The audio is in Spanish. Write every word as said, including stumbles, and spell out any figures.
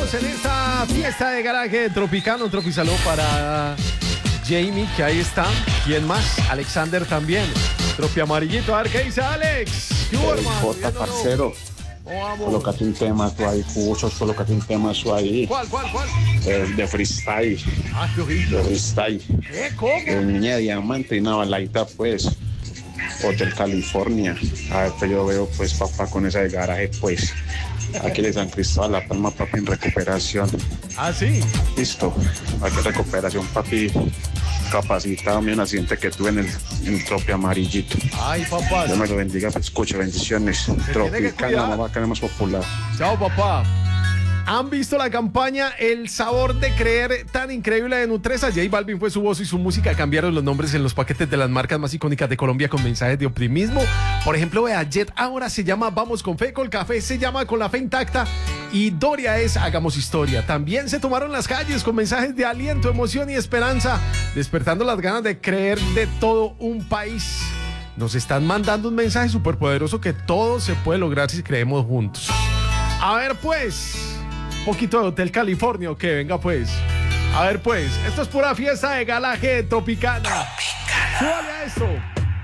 estamos en esta fiesta de garaje Tropicano, Tropisaló para Jamie, que ahí está. ¿Quién más? Alexander también. Tropi amarillito, a ver qué dice Alex. ¿Qué hubo, hermano? Jota, parcero. Oh, vamos. Colócate un tema tú ahí, Cucho, colócate un tema tú ahí. ¿Cuál, cuál, cuál? Eh, de freestyle. Ah, qué horrible. De freestyle. ¿Qué? ¿Cómo? De Niña Diamante y una balaita, pues. Hotel California. A ver, pues yo veo, pues, papá, con esa de garaje, pues. Aquí de San Cristóbal, La Palma, papi, en recuperación. Ah, sí. Listo. Aquí recuperación, papi. Capacitado, mi un accidente que tuve en el, en el Tropi amarillito. Ay, papá. Dios me lo bendiga, pues, escuche, bendiciones. tiene que Tropicana, cuidar. mamá, que es más popular. Chao, papá. ¿Han visto la campaña El sabor de creer tan increíble de Nutresa? J Balvin fue su voz y su música. Cambiaron los nombres en los paquetes de las marcas más icónicas de Colombia con mensajes de optimismo. Por ejemplo, vea, Jet ahora se llama Vamos con Fe, Colcafé se llama Con la Fe Intacta y Doria es Hagamos Historia. También se tomaron las calles con mensajes de aliento, emoción y esperanza, despertando las ganas de creer de todo un país. Nos están mandando un mensaje súper poderoso que todo se puede lograr si creemos juntos. A ver, pues... poquito de Hotel California o qué, venga pues. A ver pues, esto es pura fiesta de galaje Tropicana. Tropicana. Súbale a esto.